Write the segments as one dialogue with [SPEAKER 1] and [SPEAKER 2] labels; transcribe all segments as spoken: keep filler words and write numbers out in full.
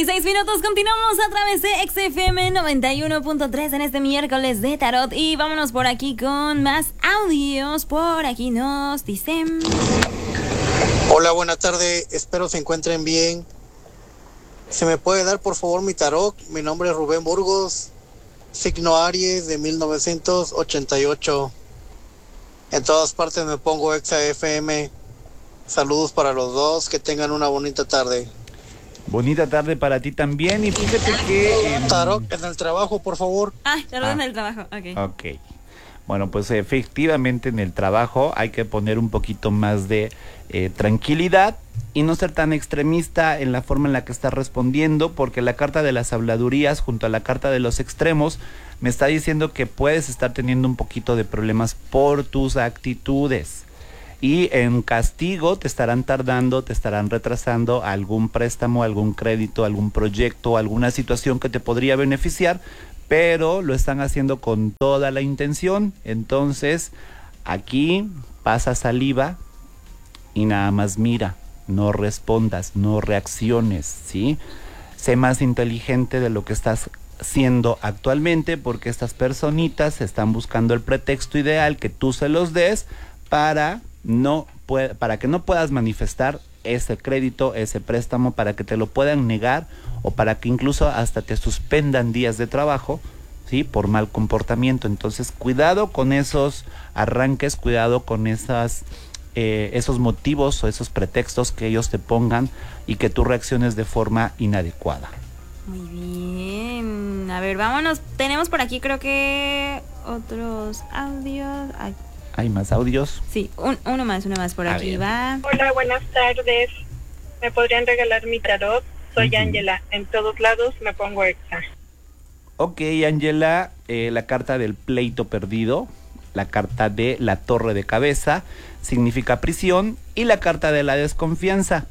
[SPEAKER 1] Seis minutos, continuamos a través de X F M noventa y uno punto tres en este miércoles de Tarot. Y vámonos por aquí con más audios. Por aquí nos dicen...
[SPEAKER 2] Hola, buena tarde, espero se encuentren bien. ¿Se me puede dar por favor mi tarot? Mi nombre es Rubén Burgos, signo Aries de mil novecientos ochenta y ocho. En todas partes me pongo X F M. Saludos para los dos, que tengan una bonita tarde.
[SPEAKER 3] Bonita tarde para ti también. Y fíjate que... En...
[SPEAKER 2] Tarot en el trabajo, por favor.
[SPEAKER 1] Ah, tarot
[SPEAKER 3] ah.
[SPEAKER 1] en el trabajo, ok.
[SPEAKER 3] Ok. Bueno, pues efectivamente en el trabajo hay que poner un poquito más de eh, tranquilidad y no ser tan extremista en la forma en la que estás respondiendo, porque la carta de las habladurías junto a la carta de los extremos me está diciendo que puedes estar teniendo un poquito de problemas por tus actitudes. Y en castigo te estarán tardando, te estarán retrasando algún préstamo, algún crédito, algún proyecto, alguna situación que te podría beneficiar, pero lo están haciendo con toda la intención. Entonces, aquí pasa saliva y nada más mira, no respondas, no reacciones, ¿sí? Sé más inteligente de lo que estás siendo actualmente, porque estas personitas están buscando el pretexto ideal que tú se los des para... no puede, para que no puedas manifestar ese crédito, ese préstamo, para que te lo puedan negar o para que incluso hasta te suspendan días de trabajo, ¿sí? Por mal comportamiento. Entonces, cuidado con esos arranques, cuidado con esas, eh, esos motivos o esos pretextos que ellos te pongan y que tú reacciones de forma inadecuada.
[SPEAKER 1] Muy bien. A ver, vámonos. Tenemos por aquí creo que otros audios. Aquí.
[SPEAKER 3] ¿Hay más audios?
[SPEAKER 1] Sí, un, uno más, uno más por
[SPEAKER 3] A
[SPEAKER 1] aquí
[SPEAKER 3] ver.
[SPEAKER 1] va.
[SPEAKER 4] Hola, buenas tardes. ¿Me podrían regalar mi tarot? Soy Ángela. Uh-huh. En todos lados me pongo Exa.
[SPEAKER 3] Ok, Ángela, eh, la carta del pleito perdido, la carta de la torre de cabeza, significa prisión, y la carta de la desconfianza.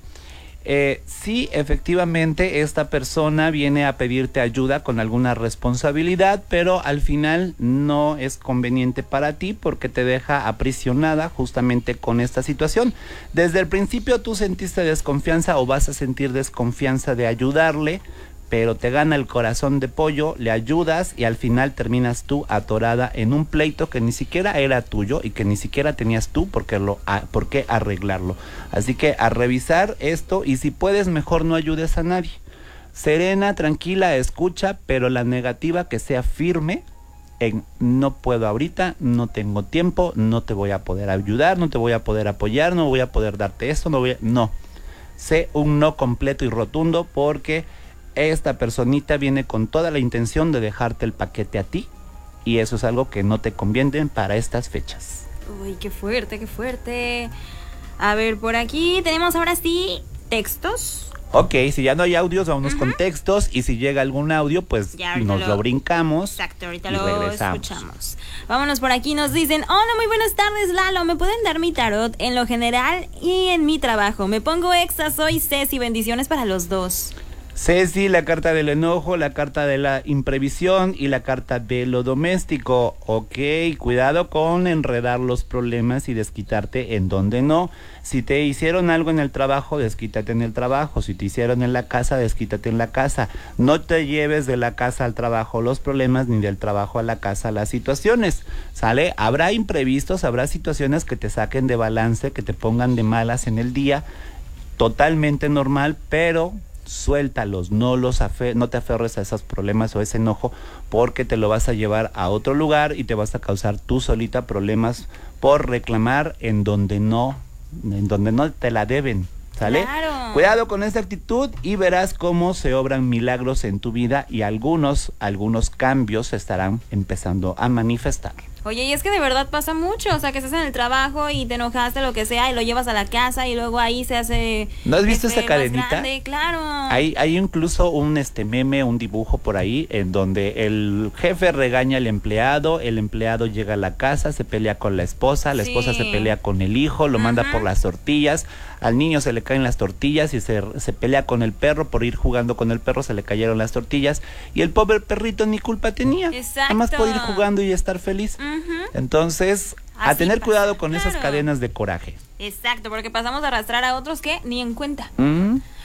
[SPEAKER 3] Eh, sí, efectivamente, esta persona viene a pedirte ayuda con alguna responsabilidad, pero al final no es conveniente para ti porque te deja aprisionada justamente con esta situación. Desde el principio tú sentiste desconfianza o vas a sentir desconfianza de ayudarle, pero te gana el corazón de pollo, le ayudas y al final terminas tú atorada en un pleito que ni siquiera era tuyo y que ni siquiera tenías tú por qué, lo, a, por qué arreglarlo. Así que a revisar esto, y si puedes mejor no ayudes a nadie. Serena, tranquila, escucha, pero la negativa que sea firme en no puedo ahorita, no tengo tiempo, no te voy a poder ayudar, no te voy a poder apoyar, no voy a poder darte esto, no voy a... No, sé un no completo y rotundo, porque esta personita viene con toda la intención de dejarte el paquete a ti, y eso es algo que no te conviene para estas fechas.
[SPEAKER 1] Uy, qué fuerte, qué fuerte. A ver, por aquí tenemos ahora sí textos.
[SPEAKER 3] Ok, si ya no hay audios, vámonos uh-huh. con textos, y si llega algún audio, pues nos lo, lo brincamos.
[SPEAKER 1] Exacto, ahorita lo regresamos. Escuchamos. Vámonos por aquí, nos dicen: hola, muy buenas tardes, Lalo, ¿me pueden dar mi tarot en lo general y en mi trabajo? Me pongo Exa, soy Ceci, bendiciones para los dos.
[SPEAKER 3] Ceci, la carta del enojo, la carta de la imprevisión y la carta de lo doméstico. Ok, cuidado con enredar los problemas y desquitarte en donde no. Si te hicieron algo en el trabajo, desquítate en el trabajo. Si te hicieron en la casa, desquítate en la casa. No te lleves de la casa al trabajo los problemas, ni del trabajo a la casa las situaciones, ¿sale? Habrá imprevistos, habrá situaciones que te saquen de balance, que te pongan de malas en el día. Totalmente normal, pero... suéltalos, no los afe no te aferres a esos problemas o ese enojo, porque te lo vas a llevar a otro lugar y te vas a causar tú solita problemas por reclamar en donde no, en donde no te la deben, ¿sale?
[SPEAKER 1] Claro.
[SPEAKER 3] Cuidado con esa actitud y verás cómo se obran milagros en tu vida, y algunos, algunos cambios se estarán empezando a manifestar.
[SPEAKER 1] Oye, y es que de verdad pasa mucho, o sea, que estás en el trabajo y te enojaste, lo que sea, y lo llevas a la casa y luego ahí se hace...
[SPEAKER 3] ¿No has visto
[SPEAKER 1] este,
[SPEAKER 3] esa cadenita?
[SPEAKER 1] Grande, claro.
[SPEAKER 3] Hay, hay incluso un este meme, un dibujo por ahí, en donde el jefe regaña al empleado, el empleado llega a la casa, se pelea con la esposa, la sí. esposa se pelea con el hijo, lo uh-huh. manda por las tortillas, al niño se le caen las tortillas y se, se pelea con el perro por ir jugando con el perro, se le cayeron las tortillas, y el pobre perrito ni culpa tenía.
[SPEAKER 1] Exacto.
[SPEAKER 3] Nada más por ir jugando y estar feliz. Uh-huh. Entonces, así a tener pasa, cuidado con claro. esas cadenas de coraje.
[SPEAKER 1] Exacto, porque pasamos a arrastrar a otros que ni en cuenta.
[SPEAKER 3] Uh-huh.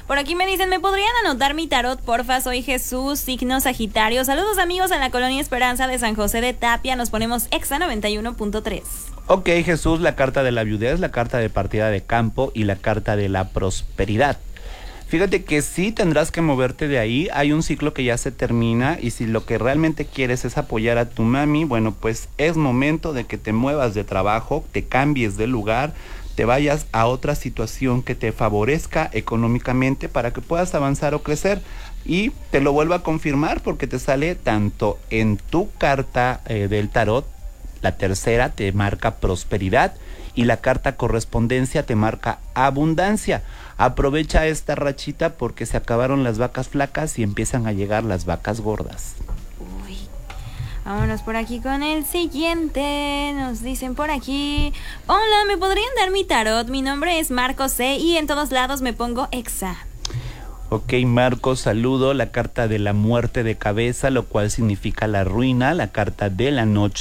[SPEAKER 1] Por aquí me dicen, ¿me podrían anotar mi tarot, porfa? Soy Jesús, signo Sagitario. Saludos amigos en la Colonia Esperanza de San José de Tapia. Nos ponemos Exa noventa y uno punto tres.
[SPEAKER 3] Ok, Jesús, la carta de la viudez, la carta de partida de campo y la carta de la prosperidad. Fíjate que sí tendrás que moverte de ahí, hay un ciclo que ya se termina y si lo que realmente quieres es apoyar a tu mami, bueno, pues es momento de que te muevas de trabajo, te cambies de lugar, te vayas a otra situación que te favorezca económicamente para que puedas avanzar o crecer. Y te lo vuelvo a confirmar porque te sale tanto en tu carta eh, del tarot, la tercera te marca prosperidad y la carta correspondencia te marca abundancia. Aprovecha esta rachita porque se acabaron las vacas flacas y empiezan a llegar las vacas gordas.
[SPEAKER 1] Uy. Vámonos por aquí con el siguiente. Nos dicen por aquí: hola, ¿me podrían dar mi tarot? Mi nombre es Marco C y en todos lados me pongo Exa.
[SPEAKER 3] Ok, Marcos, saludo. La carta de la muerte de cabeza, lo cual significa la ruina. La carta de la noche